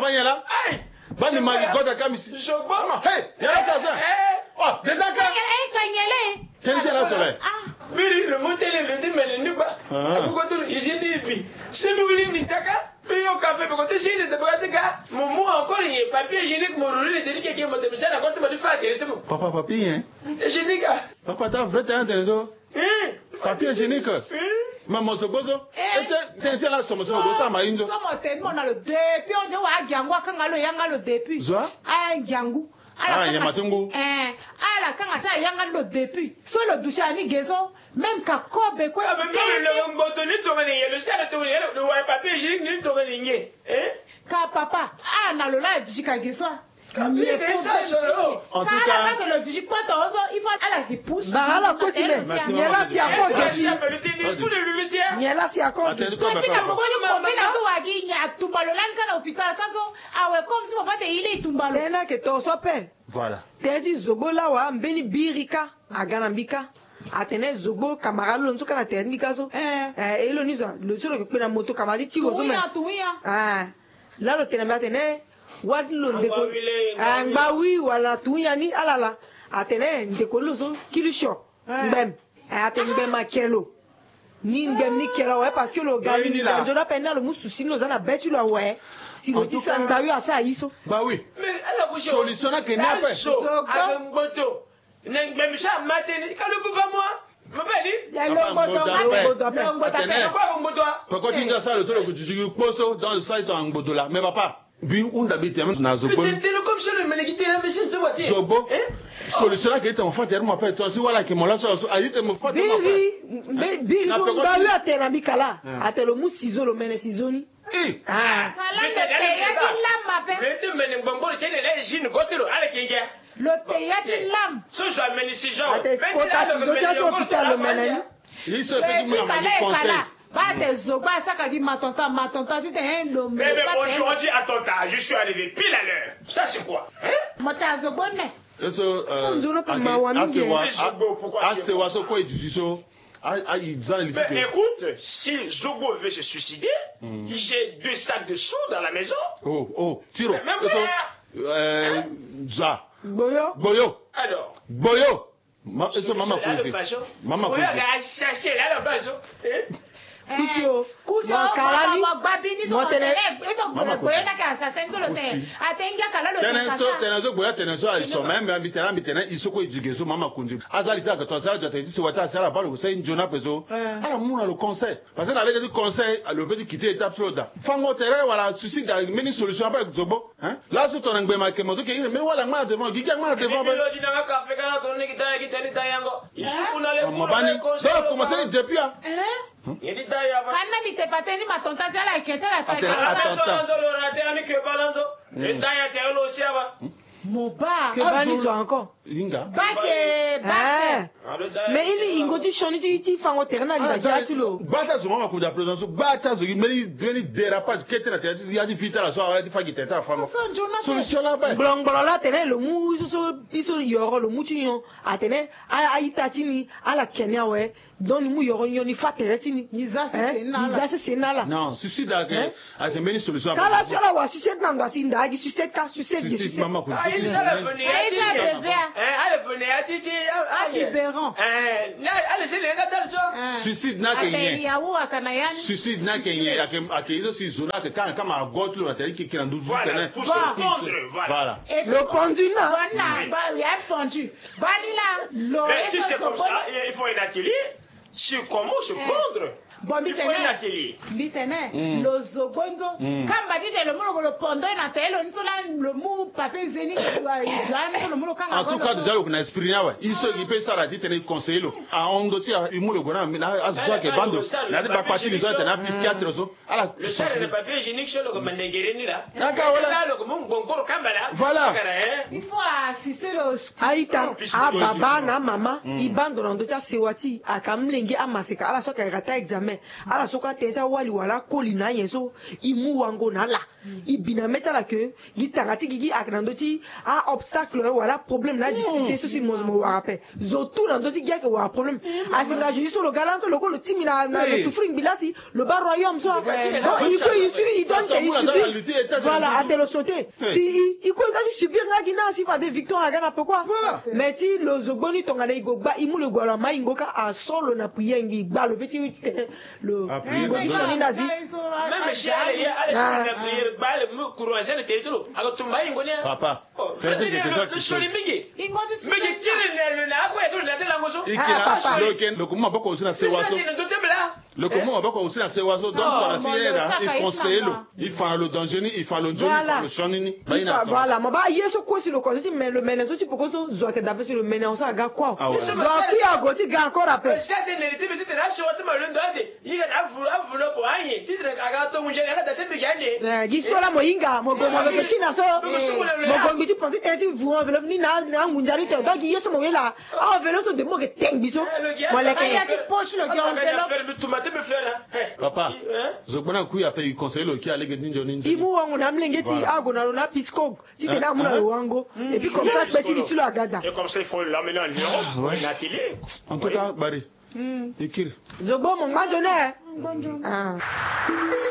banya là. Bani marigoda kamisi. Hey, y'a ça ça. Oh, des accords. Quel c'est là soleil? Miri le monter le dimel ni ba. Aku ko tu izini bi. Semi wili ni taka. Payo café pour côté chez les debatega. Mon mot encore il papier hygiénique mon rouler les délicat qui monte ça la compte du fait il tout. Papa papier hein. Hygiénique. Papa t'as vrai t'as intéressant. Papier hygiénique. Maman Zobozo. C'est là somme somme ça m'a inzo. Somme tellement dans le depuis on dit wa gangu kanga lo yanga lo depuis. Zoa? Gangu. Ya matungu. Ala kanga ta yanga lo depuis. So le douche ani gezo même ka kobe ko. Même le mboto ni to ngani le sala to le wa papier hygiénique ni to ngani ka papa na lo la djika gezo. En tout cas, le digipoto il faut ala qui pousse. Bah ala kosime. Nyela si ako geti. Nyela si ako. Attends, so wagi nya tumbalo lan kana hôpital kaso awe comme si papa te ile tumbalo. Tena ke to sope. Voilà. Tedi zobo la wa mbeni birika agana mbika. Atene zobo kamaralo nso kana teni kaso. Elo nizo le solo ke na moto kamadi ti go zo me. Tuya. Là le tena matene wadi lo ndeko. Ngba wi wala tuya ni alala. Atene ndeko lo zo kilisho. Mbem. Atene mbem makelo. Ni mbem ni kela ouais parce que le gars ni jona pena le musu sino zana betu la ouais. Si le dit ça ngba wi asa iso. Bah oui. Mais ala ko solution na ke na pa. Avec mboto. Même ça mateni ka le papa moi. Pourquoi tu dis ça le truc que tu dis poso dans le site en Bodola mais papa bi on d'habite même na zobo comme ça le menegité la machine so voiture zobo solution là que tu en fait tellement fait toi si voilà que mon là ça a dit me fait biri on va lui atteindre bikala atelo mu ciseau le mene ciseau eh kala le te mene mbombo le tene la jine gotelo ala kinga le théâtre lam so je amène ces gens hôpital le mene il se fait du conseil. Pas des zoba, ça qu'a dit ma tante, tu t'es un homme. Mais aujourd'hui, à ton temps, je suis arrivé pile à l'heure. Ça, c'est quoi? Moi, t'as zobonne. Écoute, si Zobo veut se suicider, j'ai 2 sacs de sous dans la maison. Oh, tiro. Boyo. Alors. Boyo. Maman posé. Maman posé. Chercher là bas. Kusio. Kalani. Motene. Tenezo boya tenezo aliso même ambitena isoko edugezo mama kunji. Azali taka to sala jota disi wata sala ba le conseil njona pezo. Ala muna le conseil. Parce que na le conseil le petit quitter étape soda. Fango terrain wala suicide mini solution pas zobo, hein? Là sur ton ngbe ma kemoto ke mais wala ma devant giga ma devant. Donc commencer depuis hein. Kana mi te pateni ma tonta sala ketela fa. Moba. Que bani toi encore. Linga. Mais il ingoti choni tu fango terna li ba tulo. Bata zo mama kuja présence bata zo meni dérapage kete na tete ya di fita la so ala di fagi tete fango. Solution là ba. Blong la tene le mu iso yoro le mu tinyo atene aita tini ala kenya we don mu yoro nyoni fatere tini. Niza c'est nala. Non, suicide a te meni solution. Kala sola wa suicide na ndo sinda gi suicide ka suicide mama kuja. Elle venait à Titi. Suicide na kenye. Suicide na kenye. Ake izo si zona ke kan kama gotlo na teli ki kirandu voilà. Voilà. Le pendu na. Il y a pendu. Mais si c'est comme ça, il faut un atelier. Sur comment se pondre. Bon, il faut un atelier. Bitene, le zobonzo. Quand va dire le mot le pondon na telo nsola le mot papier zeni le mot kanga. En tout cas déjà le esprit na il peut ça la dit tenir conseiller lo. A on doit dire il le gona na azwa ke bando. Na de ba kwati les autres na psychiatre so. Ala. Le sale le papier hygiénique sur le comme négéré là. Voilà. Il faut assister le Aïta, baba na mama, ibando na ndocha sewati akamlengi gi amaseka ala soka rata examen ala soka tensa wali wala koli na yeso imu wango na la ibina meta la que gitangati gigi aknandoti a obstacle wala problème na difficulté souci mo rappel zotu nandoti gi ke wa problème asinga juste sur le galant le ko le timi na souffrir bilasi le bas royaume so il doit voilà à te sauter si il compte subir ngina si fa des victoires à gana pourquoi mais si le zoboni tongana igogba imu le gola maingoka a solo na priengi gba le petit le condition nazi même chez allez na prière ba le courage ne tetro aga tumba ingonia papa le solimingi mais tire na ko eto na tela ngoso le comment bako usina sewaso le comment bako usina sewaso donc la sierra il conseille il fait le danger il fait le joli le chonini voilà mo ba yeso ko si le conseil mais le menezo tu poko so zo ke dape si le menezo ça ga quoi zo pi agoti ga encore après j'étais ne te na show te ma le ndade yiga avulu po anye titre aga to munje aga date bigane gi sola mo inga mo go mo ke shina so mo go mi ti posi te ti vu enveloppe ni na ngunjari te donc yeso mo wela enveloppe so de mo ke teng biso mo le ke ya ti poche le enveloppe papa zo bona ku ya pe conseil le ki alege ninjo ninjo imu wangu na mlengeti ago na pisco si te na muna wango et puis comme ça petit du silo agada et comme ça il faut l'amener en Europe na télé en tout cas Barry écrit zobo mon madonna